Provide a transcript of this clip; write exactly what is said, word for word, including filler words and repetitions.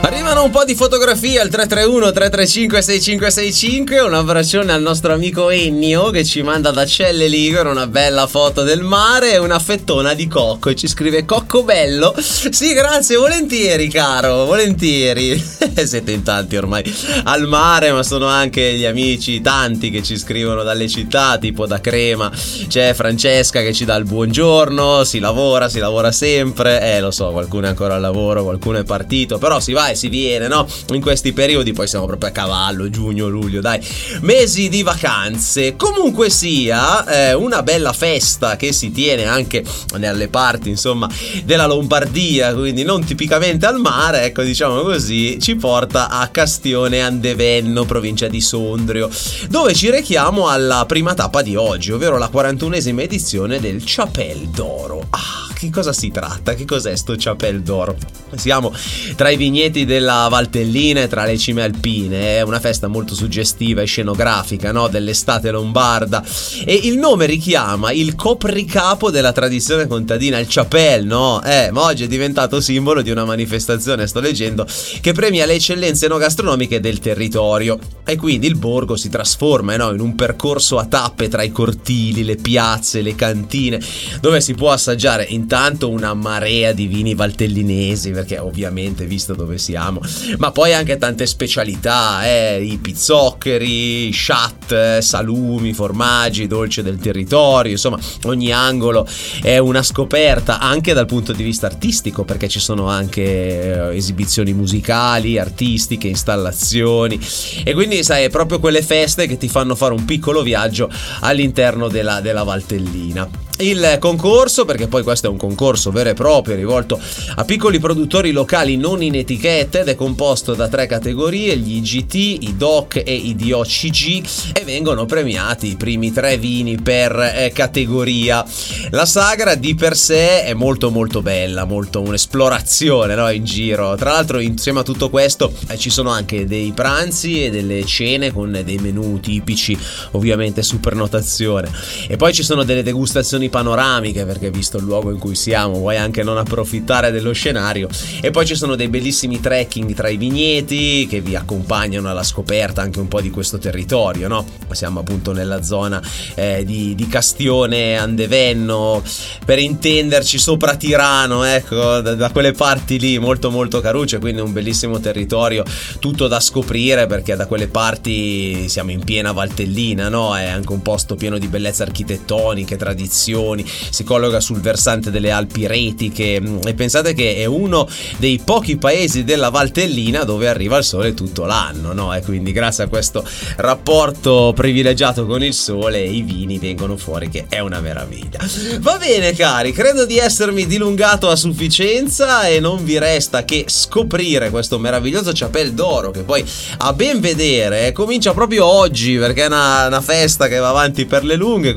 Arrivano un po' di fotografie al tre tre uno tre tre cinque sei cinque sei cinque. Un abbraccione al nostro amico Ennio che ci manda da Celle Ligure una bella foto del mare e una fettona di cocco e ci scrive: cocco bello. Sì, grazie, volentieri caro, volentieri. Siete in tanti ormai al mare, ma sono anche gli amici tanti che ci scrivono dalle città, tipo da Crema c'è Francesca che ci dà il buongiorno. Si lavora, si lavora sempre. Eh lo so, qualcuno è ancora al lavoro, qualcuno è partito, però si va e si viene, no? In questi periodi poi siamo proprio a cavallo, giugno, luglio, dai, mesi di vacanze. Comunque sia, eh, una bella festa che si tiene anche nelle parti, insomma, della Lombardia, quindi non tipicamente al mare, ecco, diciamo così, ci porta a Castione Andevenno, provincia di Sondrio, dove ci rechiamo alla prima tappa di oggi, ovvero la quarantunesima edizione del Chapelle d'Oro. Ah, che cosa si tratta? Che cos'è sto Chapelle d'Oro? Siamo tra i vigneti della Valtellina e tra le cime alpine. È una festa molto suggestiva e scenografica, no? Dell'estate lombarda, e il nome richiama il copricapo della tradizione contadina, il Chapelle, no? Eh, ma oggi è diventato simbolo di una manifestazione, sto leggendo, che premia le eccellenze enogastronomiche del territorio, e quindi il borgo si trasforma, no? In un percorso a tappe tra i cortili, le piazze, le cantine, dove si può assaggiare intanto una marea di vini valtellinesi, perché ovviamente visto dove siamo, ma poi anche tante specialità, eh, i pizzoccheri, chat, salumi, formaggi, dolci del territorio, insomma ogni angolo è una scoperta anche dal punto di vista artistico, perché ci sono anche eh, esibizioni musicali, artistiche, installazioni, e quindi sai, è proprio quelle feste che ti fanno fare un piccolo viaggio all'interno della, della Valtellina. Il concorso, perché poi questo è un concorso vero e proprio rivolto a piccoli produttori locali non in etichette, ed è composto da tre categorie: gli I G T, i D O C e i D O C G, e vengono premiati i primi tre vini per eh, categoria. La sagra di per sé è molto molto bella, molto un'esplorazione, no? In giro. Tra l'altro insieme a tutto questo eh, ci sono anche dei pranzi e delle cene con dei menù tipici, ovviamente su prenotazione, e poi ci sono delle degustazioni panoramiche, perché visto il luogo in cui siamo vuoi anche non approfittare dello scenario, e poi ci sono dei bellissimi trekking tra i vigneti che vi accompagnano alla scoperta anche un po' di questo territorio, no? Siamo appunto nella zona eh, di, di Castione Andevenno, per intenderci sopra Tirano, ecco, da, da quelle parti lì, molto molto carucce, quindi un bellissimo territorio, tutto da scoprire, perché da quelle parti siamo in piena Valtellina, no? È anche un posto pieno di bellezze architettoniche, tradizioni, si colloca sul versante delle Alpi Retiche, e pensate che è uno dei pochi paesi della Valtellina dove arriva il sole tutto l'anno, no? E quindi grazie a questo rapporto privilegiato con il sole i vini vengono fuori, che è una meraviglia. Va bene cari, credo di essermi dilungato a sufficienza e non vi resta che scoprire questo meraviglioso Chapelle d'Oro, che poi a ben vedere comincia proprio oggi, perché è una, una festa che va avanti per le lunghe.